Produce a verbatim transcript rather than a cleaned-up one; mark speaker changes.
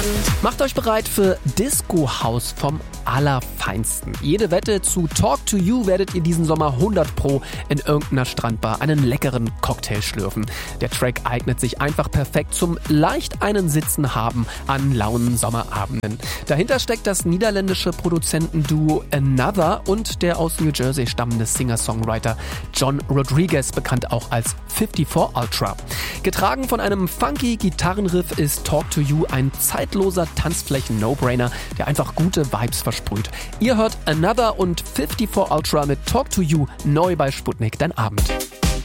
Speaker 1: Macht euch bereit für Disco House vom Allerfeinsten. Jede Wette zu Talk to You werdet ihr diesen Sommer hundert Pro in irgendeiner Strandbar einen leckeren Cocktail schlürfen. Der Track eignet sich einfach perfekt zum leicht einen Sitzen haben an lauen Sommerabenden. Dahinter steckt das niederländische Produzentenduo Another und der aus New Jersey stammende Singer-Songwriter John Rodriguez, bekannt auch als vierundfünfzig Ultra. Getragen von einem funky Gitarrenriff ist Talk to You ein zeitloser Tanzflächen-No-Brainer, der einfach gute Vibes versprüht. Ihr hört Another und vierundfünfzig Ultra mit Talk to You neu bei Sputnik, dein Abend.